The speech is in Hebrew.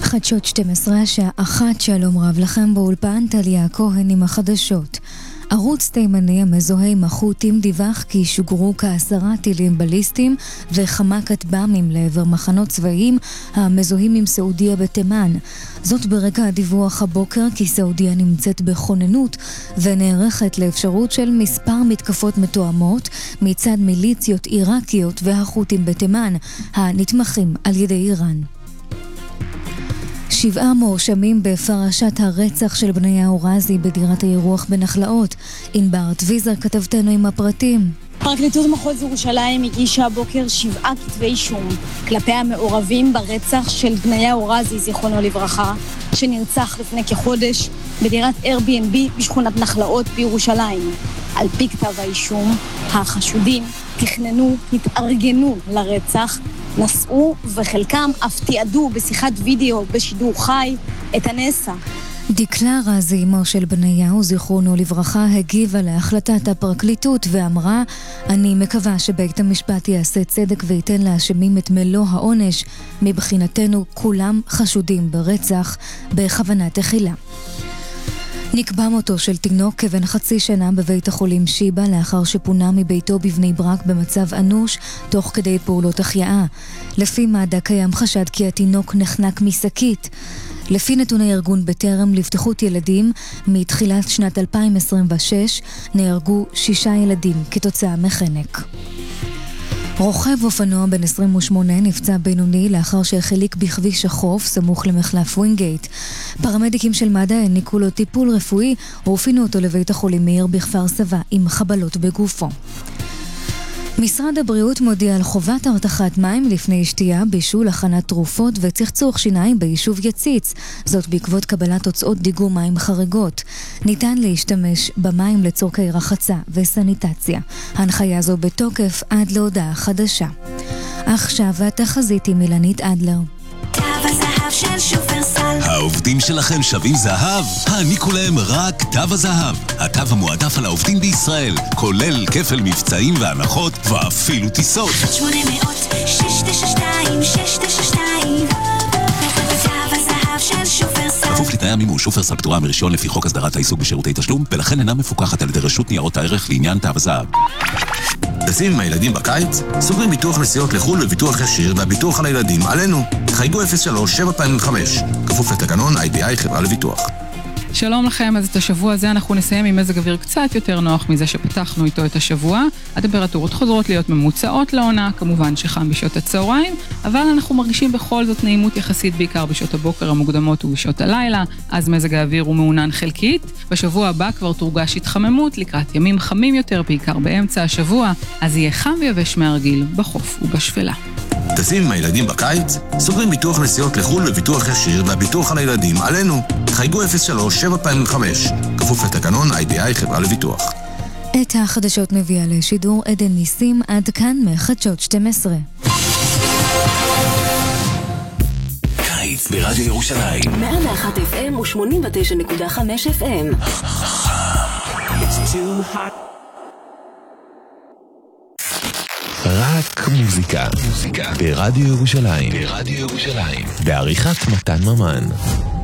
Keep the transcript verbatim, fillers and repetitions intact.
חדשות שתים עשרה, השעה אחת, שלום רב לכם באולפן, טליה כהן עם החדשות. ערוץ תימני המזוהה עם החות'ים דיווח כי שוגרו כעשרה טילים בליסטיים וכמה כטב"מים לעבר מחנות צבאיים המזוהים עם סעודיה בתימן. זאת ברקע הדיווח הבוקר כי סעודיה נמצאת בכוננות ונערכת לאפשרות של מספר מתקפות מתואמות מצד מיליציות עיראקיות והחות'ים בתימן הנתמכים על ידי איראן. שבעה מואשמים בפרשת הרצח של בניהו רזי בדירת האירוח בנחלאות. ענבר טוויזר כתבתנו עם הפרטים. פרקליטות מחוז ירושלים הגישה הבוקר שבעה כתבי אישום כלפי המעורבים ברצח של בניהו רזי, זיכרונו לברכה, שנרצח לפני כחודש בדירת Airbnb בשכונת נחלאות בירושלים. על פי כתב האישום, החשודים תכננו, התארגנו לרצח, נסעו וחלקם אף תיעדו בשיחת וידאו בשידור חי את הנסה. דקלה רזי, אמו של בניהו, זיכרונו לברכה, הגיבה להחלטת הפרקליטות ואמרה, אני מקווה שבית המשפט יעשה צדק וייתן לאשמים את מלוא העונש. מבחינתנו כולם חשודים ברצח בכוונה תחילה. נקבע מותו של תינוק כבן חצי שנה בבית החולים שיבא לאחר שפונה מביתו בבני ברק במצב אנוש תוך כדי פעולות החייאה. לפי מד"א קיים חשד כי התינוק נחנק מסקית. לפי נתוני ארגון בטרם לבטיחות ילדים, מתחילת שנת אלפיים עשרים ושש נהרגו שישה ילדים כתוצאה מחנק. רוכב אופנוע בן עשרים ושמונה נפצע בינוני לאחר שהחליק בכביש החוף סמוך למחלף ווינגייט. פרמדיקים של מד"א העניקו לו טיפול רפואי והופינו אותו לבית החולים מאיר בכפר סבא עם חבלות בגופו. משרד הבריאות מודיע על חובת הרתחת מים לפני שתייה, בישול, הכנת תרופות וצחצוח שיניים ביישוב יציץ. זאת בעקבות קבלת תוצאות דיגום מים חריגות. ניתן להשתמש במים לצורכי רחצה וסניטציה. ההנחיה זו בתוקף עד להודעה חדשה. עכשיו התחזית עם אילנית אדלר. העובדים שלכם שווים זהב? העניקו להם רק תו הזהב, התו המועדף על העובדים בישראל, כולל כפל מבצעים והנחות ואפילו טיסות. שמונה מאות שש תשע שתיים שש תשע שתיים תו הזהב של שופרסל. כפוף לתנאי המימוש. שופרסל פטורה מרישיון לפי חוק הסדרת העיסוק בשירותי תשלום, ולכן אינה מפוקחת על ידי רשות ניירות הערך לעניין תו הזהב. טסים עם הילדים בקיץ? סוגרים ביטוח נסיעות לחו"ל וביטוח ישיר והביטוח על הילדים עלינו. חייגו אפס שלוש שבע פעמים חמש. כפוף לתקנון איי בי איי חברה לביטוח. שלום לכם, אז את השבוע הזה אנחנו נסיים עם מזג אוויר קצת יותר נוח מזה שפתחנו איתו את השבוע. הטמפרטורות חוזרות להיות ממוצעות לעונה, כמובן שחם בשעות הצהריים, אבל אנחנו מרגישים בכל זאת נעימות יחסית בעיקר בשעות הבוקר המוקדמות ובשעות הלילה, אז מזג האוויר הוא מעונן חלקית. בשבוע הבא כבר תורגש התחממות לקראת ימים חמים יותר, בעיקר באמצע השבוע, אז יהיה חם ויבש מהרגיל בחוף ובשפלה. טסים עם הילדים בקיץ? סוגרים ביטוח נסיעות לחו"ל וביטוח ישיר והביטוח על הילדים עלינו. חייגו אפס שלוש שבע פעמים חמש. כפוף לתקנון איי בי איי חברה לביטוח. את החדשות מביאה לשידור עדן ניסים. עד כאן מחדשות שתים עשרה. קיץ ברדיו ירושלים מאה ואחת אף אם ו-שמונים ותשע נקודה חמש אף אם. It's too hot. רק מוזיקה. מוזיקה ברדיו ירושלים. ברדיו ירושלים. בעריכת מתן ממן.